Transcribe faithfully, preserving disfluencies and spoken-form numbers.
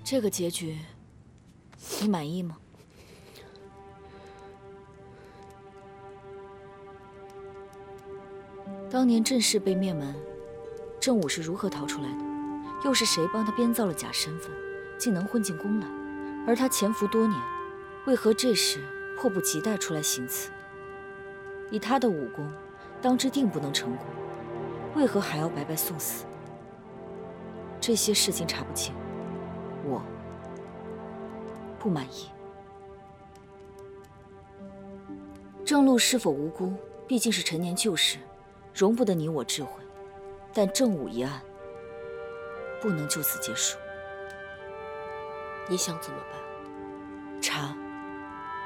这个结局，你满意吗？当年郑氏被灭门，郑武是如何逃出来的？又是谁帮他编造了假身份，竟能混进宫来？而他潜伏多年，为何这时迫不及待出来行刺？以他的武功，当之定不能成功，为何还要白白送死？这些事情查不清，我不满意。郑禄是否无辜，毕竟是陈年旧事，容不得你我智慧。但郑武一案不能就此结束。 你想怎么办？